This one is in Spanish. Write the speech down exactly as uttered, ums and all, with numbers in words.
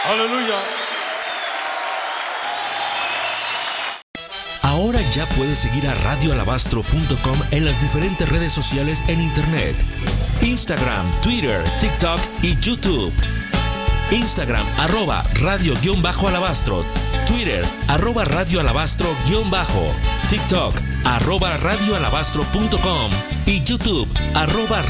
Aleluya. Ahora ya puedes seguir a radio alabastro punto com en las diferentes redes sociales en internet: Instagram, Twitter, TikTok y YouTube. Instagram, arroba radio-alabastro. Twitter, arroba radio alabastro bajo. TikTok, arroba radio alabastro punto com. Y YouTube, arroba